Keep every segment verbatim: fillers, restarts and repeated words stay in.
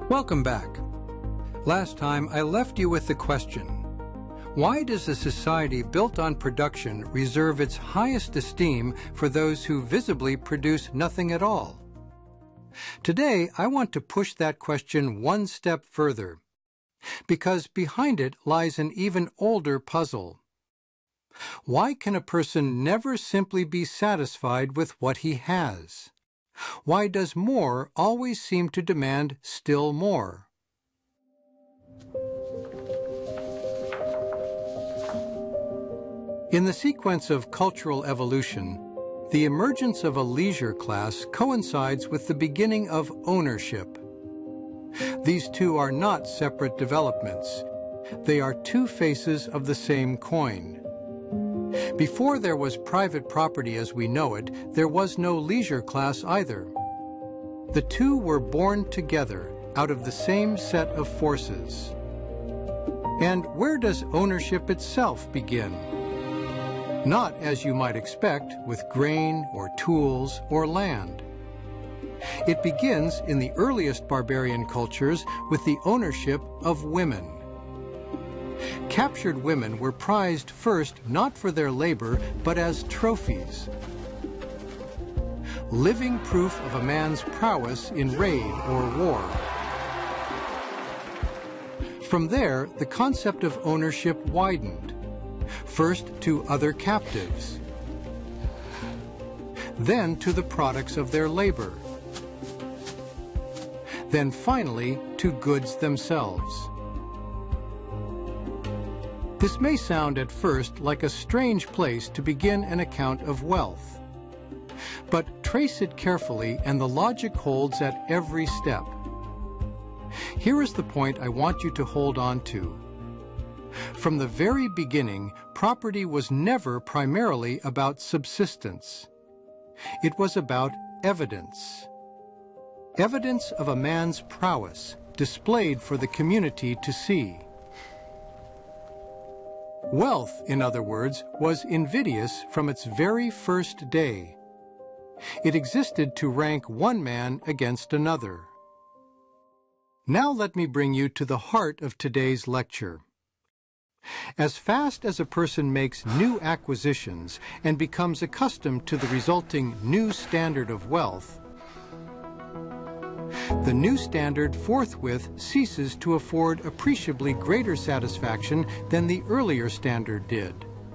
Welcome back. Last time I left you with the question, why does a society built on production reserve its highest esteem for those who visibly produce nothing at all? Today I want to push that question one step further, because behind it lies an even older puzzle. Why can a person never simply be satisfied with what he has? Why does more always seem to demand still more? In the sequence of cultural evolution, the emergence of a leisure class coincides with the beginning of ownership. These two are not separate developments. They are two faces of the same coin. Before there was private property as we know it, there was no leisure class either. The two were born together out of the same set of forces. And where does ownership itself begin? Not, as you might expect, with grain or tools or land. It begins in the earliest barbarian cultures with the ownership of women. Captured women were prized first not for their labor, but as trophies. Living proof of a man's prowess in raid or war. From there, the concept of ownership widened, first to other captives, then to the products of their labor, then finally to goods themselves. This may sound at first like a strange place to begin an account of wealth. But trace it carefully and the logic holds at every step. Here is the point I want you to hold on to. From the very beginning, property was never primarily about subsistence. It was about evidence. Evidence of a man's prowess, displayed for the community to see. Wealth, in other words, was invidious from its very first day. It existed to rank one man against another. Now let me bring you to the heart of today's lecture. As fast as a person makes new acquisitions and becomes accustomed to the resulting new standard of wealth, the new standard forthwith ceases to afford appreciably greater satisfaction than the earlier standard did.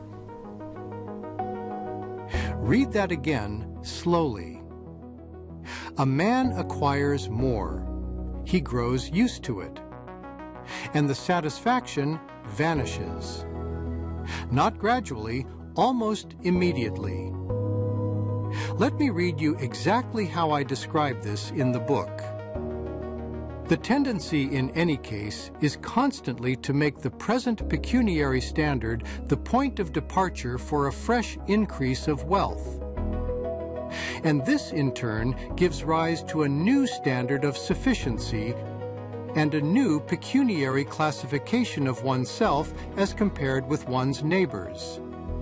Read that again slowly. A man acquires more. He grows used to it. And the satisfaction vanishes. Not gradually, almost immediately. Let me read you exactly how I describe this in the book. The tendency in any case is constantly to make the present pecuniary standard the point of departure for a fresh increase of wealth. And this in turn gives rise to a new standard of sufficiency and a new pecuniary classification of oneself as compared with one's neighbors.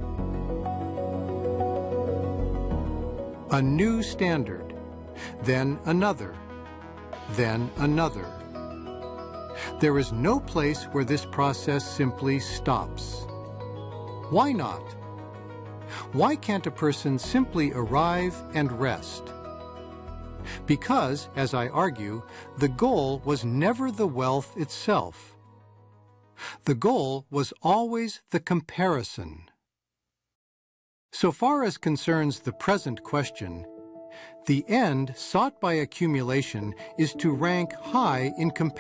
A new standard, then another, then another. There is no place where this process simply stops. Why not? Why can't a person simply arrive and rest? Because, as I argue, the goal was never the wealth itself. The goal was always the comparison. So far as concerns the present question, the end sought by accumulation is to rank high in comparison